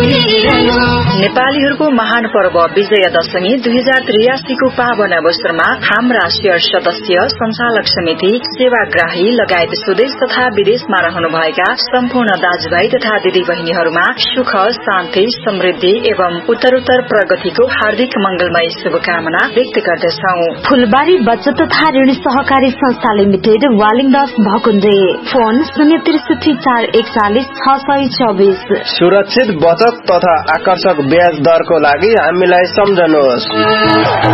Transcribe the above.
नेपालीहरूको महान पर्व विजयादशमी 2083 को पावन अवसरमा हाम्रा शेयर सदस्य, संचालक समिति, सेवाग्राही लगायत स्वदेश तथा विदेशमा रहनुभएका सम्पूर्ण दाजुभाइ तथा दिदी बहिनीहरूमा सुख, शान्ति, समृद्धि एवं उत्तरोत्तर प्रगतिको हार्दिक मंगलमय शुभकामना व्यक्त गर्दछौं। फुलबारी बचत तथा ऋण सहकारी संस्था लिमिटेड, वालिङदस भकुण्डे। फोन 063 441 624। सुरक्षित बचत तथा आकर्षक ब्याज दरको लागि हामीलाई सम्झनुहोस्।